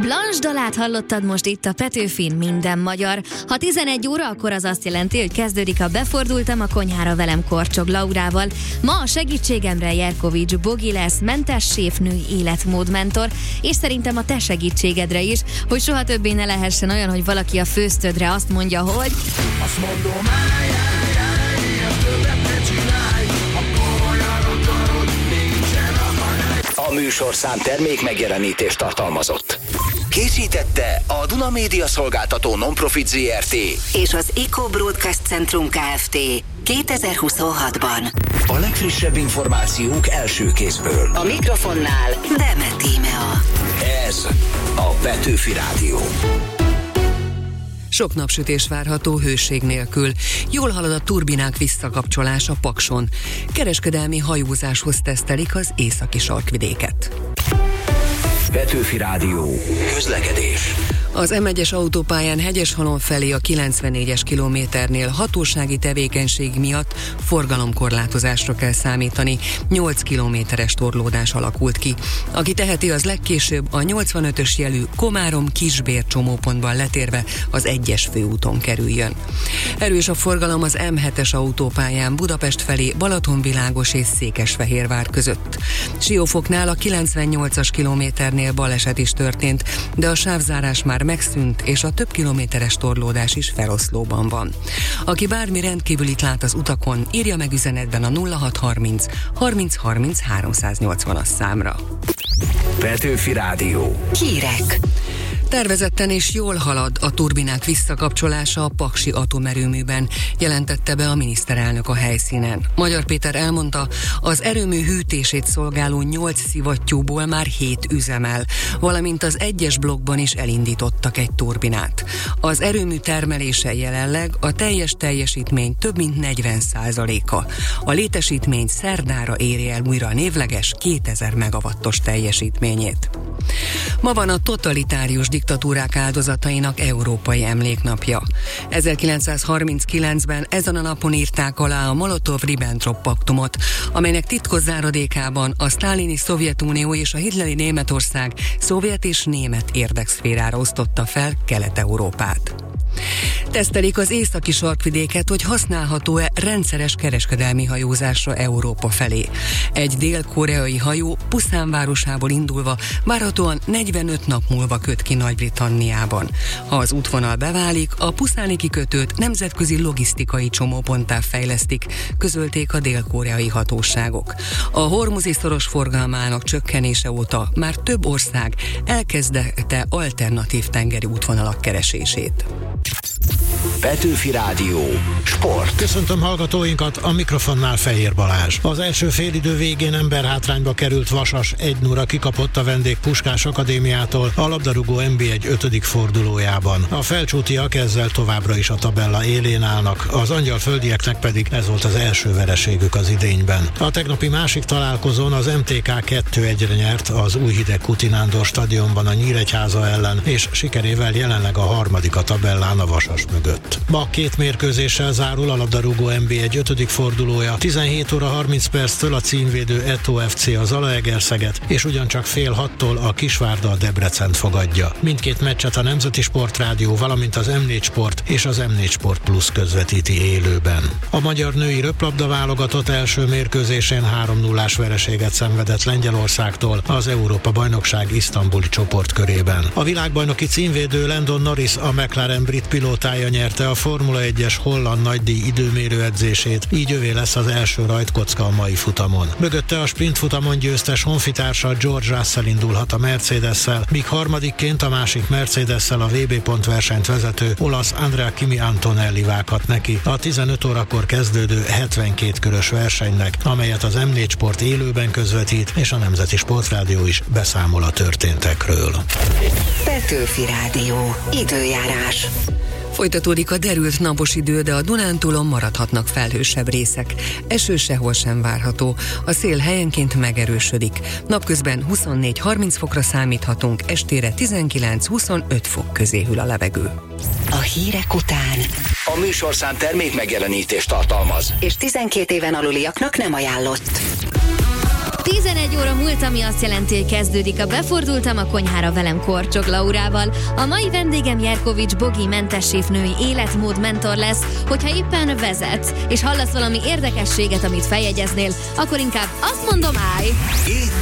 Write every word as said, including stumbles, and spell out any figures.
Blanche dalát hallottad most itt a Petőfin Minden magyar. Ha tizenegy óra, akkor az azt jelenti, hogy kezdődik a Befordultam a konyhára velem Korcsog Laurával. Ma a segítségemre Jerkovics Bogi lesz, mentes séfnői életmódmentor, és szerintem a te segítségedre is, hogy soha többé ne lehessen olyan, hogy valaki a főztődre azt mondja, hogy azt mondom, állj, állj, állj, ezt többet ne csinálj, akkor olyan akarod, nincsen a halály. A műsorszám termék megjelenítést tartalmazott. Készítette a Duna Média Szolgáltató Non-Profit zé er té és az Eco Broadcast Centrum Kft. kétezer-huszonhatban. A legfrissebb információk első kézből. A mikrofonnál Demet Tímea. Ez a Petőfi Rádió. Sok napsütés várható hőség nélkül. Jól halad a turbinák visszakapcsolása Pakson. Kereskedelmi hajózáshoz tesztelik az északi sarkvidéket. Petőfi Rádió. Közlekedés. Az em egyes autópályán Hegyeshalom felé a kilencvennégyes kilométernél hatósági tevékenység miatt forgalomkorlátozásra kell számítani. nyolc kilométeres torlódás alakult ki. Aki teheti, az legkésőbb a nyolcvanötös jelű Komárom-Kisbér csomópontban letérve az egyes főúton kerüljön. Erős a forgalom az em hetes autópályán Budapest felé Balatonvilágos és Székesfehérvár között. Siófoknál a kilencvennyolcas kilométernél baleset is történt, de a sávzárás már megszűnt, és a több kilométeres torlódás is feloszlóban van. Aki bármi rendkívülit lát az utakon, írja meg üzenetben a nulla hat harminc harminc harminc háromszáznyolcvanas számra. Petőfi Rádió. Hírek. Tervezetten és jól halad a turbinák visszakapcsolása a paksi atomerőműben, jelentette be a miniszterelnök a helyszínen. Magyar Péter elmondta, az erőmű hűtését szolgáló nyolc szivattyúból már hét üzemel, valamint az egyes blokkban is elindítottak egy turbinát. Az erőmű termelése jelenleg a teljes teljesítmény több mint negyven százaléka. A létesítmény szerdára éri el újra a névleges kétezer megawattos teljesítményét. Ma van a totalitárius diktatúrák áldozatainak európai emléknapja. ezerkilencszázharminckilencben ezen a napon írták alá a Molotov-Ribbentrop paktumot, amelynek titkos záradékában a sztálini Szovjetunió és a hitleri Németország szovjet és német érdekszférára osztotta fel Kelet-Európát. Tesztelik az északi sarkvidéket, hogy használható-e rendszeres kereskedelmi hajózásra Európa felé. Egy dél-koreai hajó Puszán városából indulva várhatóan negyvenöt nap múlva köt ki Nagy-Britanniában. Ha az útvonal beválik, a puszáni kikötőt nemzetközi logisztikai csomóponttá fejlesztik, közölték a dél-koreai hatóságok. A hormuzi szoros forgalmának csökkenése óta már több ország elkezdette alternatív tengeri útvonalak keresését. Petőfi Rádió. Sport. Köszöntöm hallgatóinkat, a mikrofonnál Fehér Balázs. Az első félidő végén emberhátrányba került Vasas egy nulla kikapott a vendég Puskás Akadémiától a labdarúgó en bé egy ötödik fordulójában. A felcsútiak ezzel továbbra is a tabella élén állnak, az angyalföldieknek pedig ez volt az első vereségük az idényben. A tegnapi másik találkozón az em té ká kettő egyre nyert az Újhideg Kuti Nándor stadionban a Nyíregyháza ellen, és sikerével jelenleg a harmadik a tabellán a Vasas mögött. Ma két mérkőzéssel zárul a labdarúgó en bé egy ötödik fordulója. tizenhét óra harminc perctől a címvédő Eto ef cé a Zalaegerszeget, és ugyancsak fél hattól a Kisvárda a Debrecent fogadja. Mindkét meccset a Nemzeti Sportrádió, valamint az em négy Sport és az em négy Sport Plus közvetíti élőben. A magyar női röplabda válogatott első mérkőzésén három nullás vereséget szenvedett Lengyelországtól az Európa-bajnokság isztambuli csoportkörében. A világbajnoki címvédő Landon Norris, a McLaren brit pilótája nyerte a Formula egyes holland nagydíj időmérő edzését, így övé lesz az első rajtkocka a mai futamon. Mögötte a sprintfutamon győztes honfitársa George Russell indulhat a Mercedes-szel, míg harmadikként a másik Mercedes-szel a vé bé pontversenyt vezető olasz Andrea Kimi Antonelli vághat neki a tizenöt órakor kezdődő hetvenkét körös versenynek, amelyet az em négy Sport élőben közvetít, és a Nemzeti Sportrádió is beszámol a történtekről. Petőfi Rádió. Időjárás. Folytatódik a derült napos idő, de a Dunántúlon maradhatnak felhősebb részek. Eső sehol sem várható, a szél helyenként megerősödik. Napközben huszonnégy-harminc fokra számíthatunk, estére tizenkilenc-huszonöt fok közé hűl a levegő. A hírek után A műsorszám termék megjelenítést tartalmaz, és tizenkét éven aluliaknak nem ajánlott. tizenegy óra múlt, ami azt jelenti, hogy kezdődik a Befordultam a konyhára velem Korcsog Laurával. A mai vendégem Jerkovics Bogi mentesséfnői életmód mentor lesz. Hogyha éppen vezetsz, és hallasz valami érdekességet, amit feljegyeznél, akkor inkább azt mondom, állj! Itt